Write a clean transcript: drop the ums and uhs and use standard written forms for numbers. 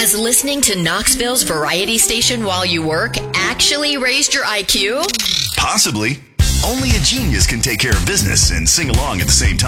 Has listening to Knoxville's variety station while you work actually raised your IQ? Possibly. Only a genius can take care of business and sing along at the same time.